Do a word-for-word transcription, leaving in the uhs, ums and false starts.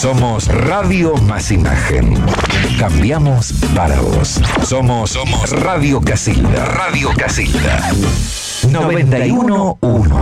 Somos Radio Más Imagen. Cambiamos para vos. Somos, Somos Radio Casilda. Radio Casilda. noventa y uno punto uno.